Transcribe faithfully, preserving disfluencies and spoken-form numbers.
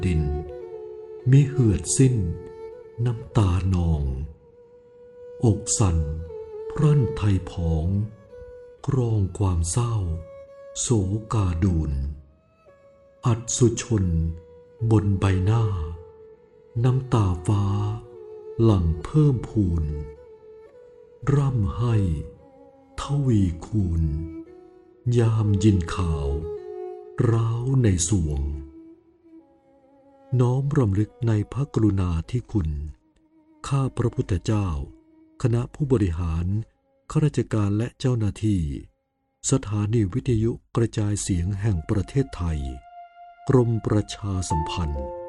ดินมิเหือดสิ้นน้ำตานองอกสั่นพรั่นไทยผองกรองความเศร้าโศกาดูนอัศชนบนใบหน้าน้ำตาฟ้าหลั่งเพิ่มพูนร่ำให้ทวีคูณยามยินข่าวร้าวในสวงน้อมรำลึกในพระกรุณาธิคุณข้าพระพุทธเจ้าคณะผู้บริหารข้าราชการและเจ้าหน้าที่สถานีวิทยุกระจายเสียงแห่งประเทศไทยกรมประชาสัมพันธ์